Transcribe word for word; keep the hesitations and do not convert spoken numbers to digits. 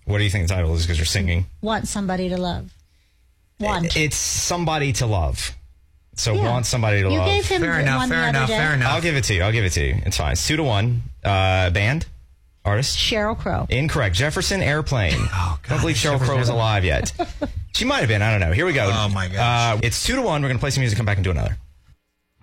What do you think the title is? Because you're singing. Want somebody to love. Want. It's somebody to love. So Yeah. want somebody to You love. gave him Fair one enough, the fair other enough, day. fair enough. I'll give it to you. I'll give it to you. It's fine. It's two to one. Uh, band? Artist? Sheryl Crow. Incorrect. Jefferson Airplane. Oh, God, Don't believe Sheryl Jefferson Crow is alive yet. She might have been. I don't know. Here we go. Oh, my gosh. Uh, it's two to one. We're going to play some music, come back and do another.